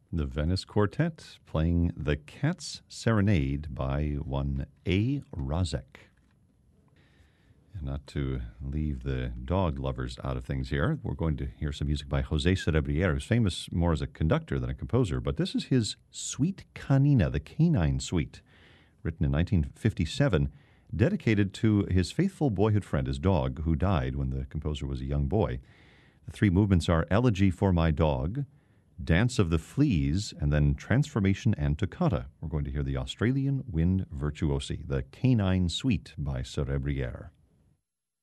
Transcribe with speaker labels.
Speaker 1: The Venice Quartet playing The Cat's Serenade by one A. Rozek. And not to leave the dog lovers out of things here, we're going to hear some music by Jose Cerebriere, who's famous more as a conductor than a composer, but this is his Suite Canina, the Canine Suite, written in 1957, dedicated to his faithful boyhood friend, his dog, who died when the composer was a young boy. The three movements are Elegy for My Dog, Dance of the Fleas, and then Transformation and Toccata. We're going to hear the Australian Wind Virtuosi, the Canine Suite by Cerebriere.